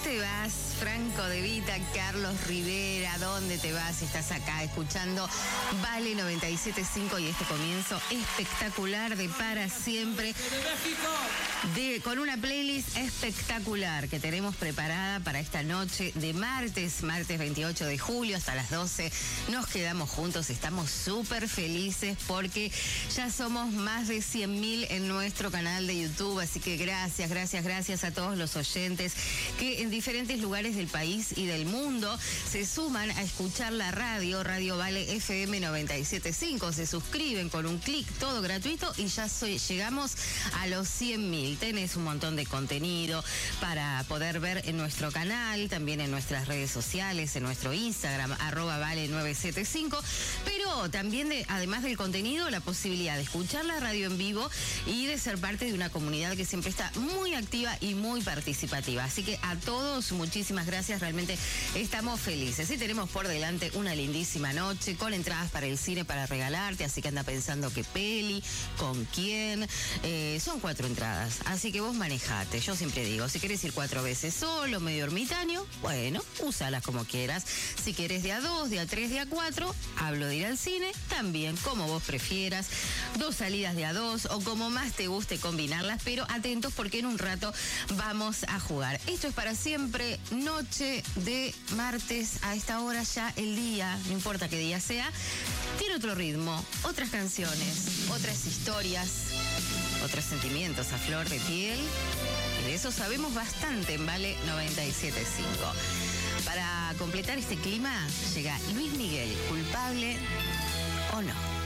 te vas, Franco De Vita, Carlos Rivera? ¿Dónde te vas? Estás acá escuchando Vale 97.5 y este comienzo espectacular de Para Siempre, con una playlist espectacular que tenemos preparada para esta noche de martes 28 de julio hasta las 12. Nos quedamos juntos, estamos súper felices porque ya somos más de 100.000 en nuestro canal de YouTube, así que gracias a todos los oyentes que en diferentes lugares del país y del mundo se suman a escuchar la Radio Vale FM 97.5, se suscriben con un clic, todo gratuito y ya llegamos a los 100.000. Tenés un montón de contenido para poder ver en nuestro canal, también en nuestras redes sociales, en nuestro Instagram, @vale975, pero también además del contenido, la posibilidad de escuchar la radio en vivo y de ser parte de una comunidad que siempre está muy activa y muy participativa. Así que a todos, muchísimas gracias, realmente estamos felices. Y tenemos por delante una lindísima noche con entradas para el cine para regalarte, así que anda pensando qué peli, con quién. Son 4 entradas, así que vos manejate. Yo siempre digo, si querés ir 4 veces solo, medio ermitaño, bueno, úsalas como quieras. Si querés de a 2, de a 3, de a 4, hablo de ir al cine, también como vos prefieras. 2 salidas de a 2 o como más te guste combinarlas, pero atentos porque en un rato vamos a jugar. Esto es Para Siempre, noche de martes, a esta hora ya el día, no importa qué día sea, tiene otro ritmo, otras canciones, otras historias, otros sentimientos a flor de piel. Y de eso sabemos bastante en Vale 97.5. Para completar este clima llega Luis Miguel, ¿culpable o no?